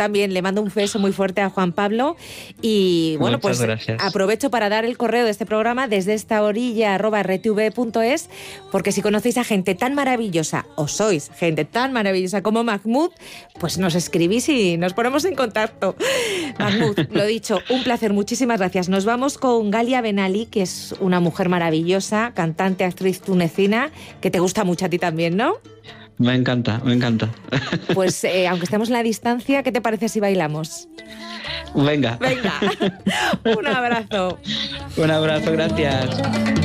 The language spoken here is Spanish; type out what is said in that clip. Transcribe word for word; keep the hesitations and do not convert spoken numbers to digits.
también le mando un beso muy fuerte a Juan Pablo y bueno, Muchas pues gracias. aprovecho para dar el correo de este programa desde esta orilla arroba r t v punto es, porque si conocéis a gente tan maravillosa o sois gente tan maravillosa como Mahmoud, pues nos escribís y nos ponemos en contacto. Mahmoud, lo dicho, un placer, muchísimas gracias. Nos vamos con Galia Benali, que es una mujer maravillosa, cantante, actriz tunecina, que te gusta mucho a ti también, ¿no? Me encanta, me encanta. Pues eh, aunque estemos en la distancia, ¿qué te parece si bailamos? Venga. Venga, un abrazo. Un abrazo, gracias.